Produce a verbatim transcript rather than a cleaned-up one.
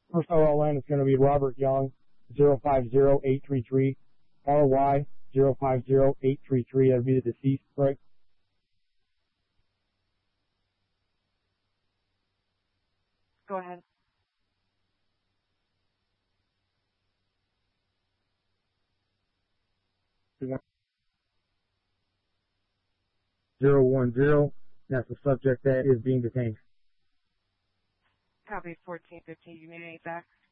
First O L N is going to be Robert Young, zero five zero eight three three. R Y, zero five zero eight three three. That would be the deceased, right? Go ahead. Zero one zero. That's the subject that is being detained. Copy fourteen fifteen. You need any back?